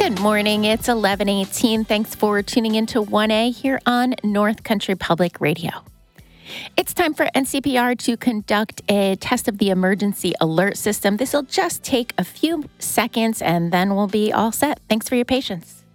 Good morning. It's 11:18. Thanks for tuning into 1A here on North Country Public Radio. It's time for NCPR to conduct a test of the emergency alert system. This will just take a few seconds and then we'll be all set. Thanks for your patience.